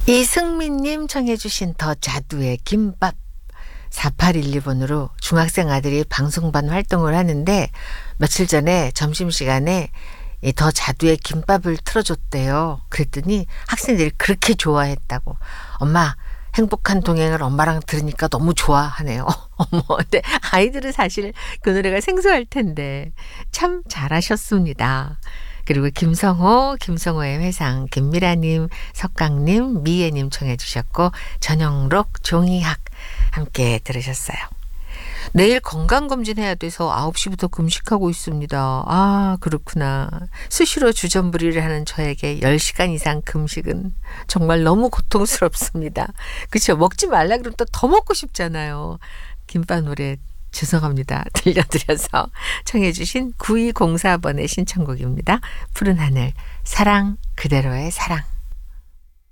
이승민님 청해 주신 더 자두의 김밥. 4812번으로 중학생 아들이 방송반 활동을 하는데 며칠 전에 점심시간에 이 더 자두의 김밥을 틀어줬대요. 그랬더니 학생들이 그렇게 좋아했다고. 엄마, 행복한 동행을 엄마랑 들으니까 너무 좋아하네요. 어머, 근데 아이들은 사실 그 노래가 생소할 텐데 참 잘하셨습니다. 그리고 김성호의 회상, 김미라님, 석강님, 미애님 청해 주셨고 전영록, 종이학 함께 들으셨어요. 내일 건강검진 해야 돼서 9시부터 금식하고 있습니다. 아, 그렇구나. 수시로 주전부리를 하는 저에게 10시간 이상 금식은 정말 너무 고통스럽습니다. 그렇죠? 먹지 말라 그러면 또 더 먹고 싶잖아요. 김밥 노래 죄송합니다. 들려드려서 청해 주신 9204번의 신청곡입니다. 푸른 하늘, 사랑 그대로의 사랑.